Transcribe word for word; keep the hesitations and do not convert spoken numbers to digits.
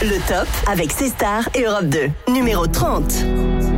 Le top avec C Star et Europe deux. Numéro trente.